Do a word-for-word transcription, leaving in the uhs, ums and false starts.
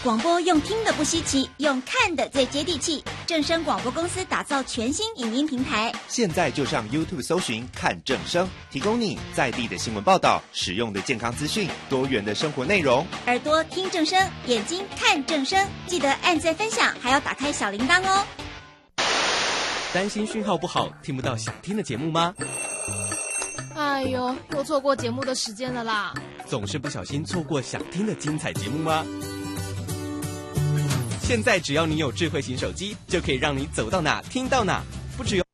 广播用听的不稀奇，用看的最接地气。正声广播公司打造全新影音平台， 现在就上 YouTube 搜寻看正声，提供你在地的新闻报道、实用的健康资讯、多元的生活内容。 耳朵听正声，眼睛看正声，记得按赞分享，还要打开小铃铛哦。 担心讯号不好，听不到想听的节目吗？ 哎呦，又错过节目的时间了啦！ 总是不小心错过想听的精彩节目吗？现在只要你有智慧型手机，就可以让你走到哪听到哪，不只有